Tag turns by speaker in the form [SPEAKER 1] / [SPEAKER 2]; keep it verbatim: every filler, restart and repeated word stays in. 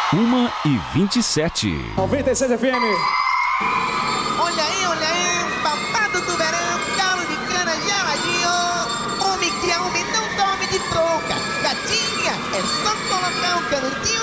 [SPEAKER 1] uma e vinte e sete.
[SPEAKER 2] noventa e sete F M.
[SPEAKER 3] Olha aí, olha aí, babado do verão, caldo de cana geladinho. Homem que é homem não dorme de touca. Gatinha, é só colocar um canudinho